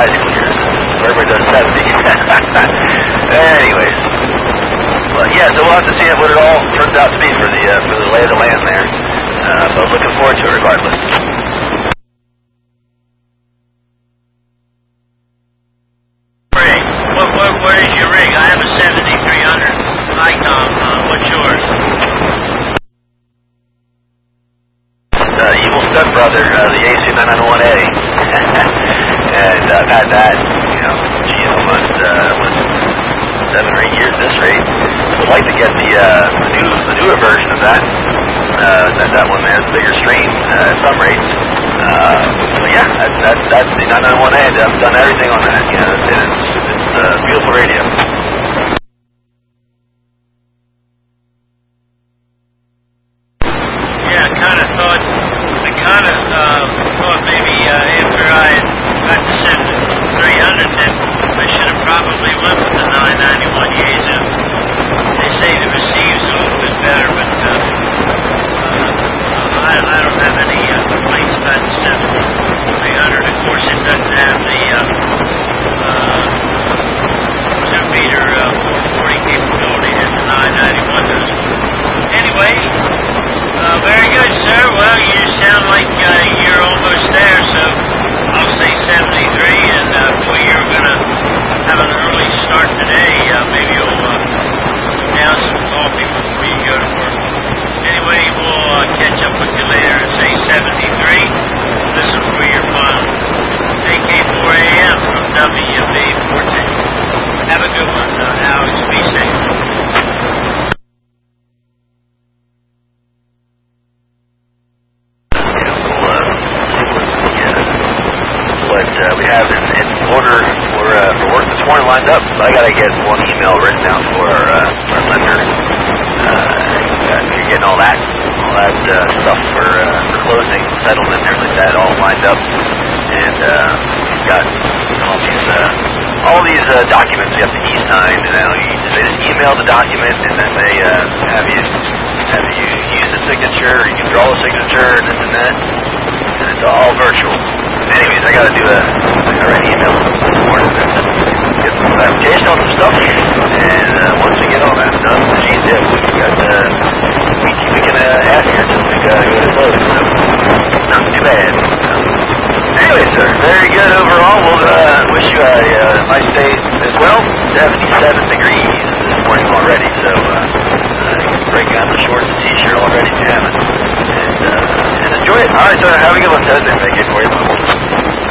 high school years. Everybody does 70. Anyways. But yeah, so we'll have to see what it all turns out to be for the lay of the land there. But looking forward to it regardless. What is your rig? I have a 7300 ICOM. What's yours? Evil Stepbrother, the AC991A. And I've had that, almost 7 or 8 years at this rate. Would like to get the newer version of that. That one has bigger strain at some rates. But yeah, that's the 991A. I've done everything on that. It's a beautiful radio. Yeah, I kind of thought maybe after I got the 7300 that I should have probably went with the 991 Yaesu. They say the receives a little bit better, but I don't have any complaints about the 7300. Of course, it doesn't have the 2-meter 40 capability that the 991 does. Anyway, very good, sir. Well, you sound like you're almost there, so I'll say 73, and boy, you're going to have an early start today. Maybe you'll down some coffee before you go to work. Anyway, we'll catch up with you later and say 73. Listen for your final AK4AM from WB14. Have a good one, Alex. Be safe. We have in order for work this morning lined up. I got to get one email written down for our lender. You're getting all that stuff for closing, settlement, everything like that all lined up. And we've got all these documents you have to e-sign, and then they just email the document, and then they have you use a signature, or you can draw a signature, and this and that. And it's all virtual. Anyways, I got to do I read an email this morning to get some clarification on some stuff, and once we get all that done, we can ask her just to go to close, so not too bad. Anyway, sir, very good overall. We'll wish you a nice day as well. 77 degrees this morning already, so breaking out the shorts and t-shirt already, jamming. And enjoy it. All right, sir, have a good one. Take care for you.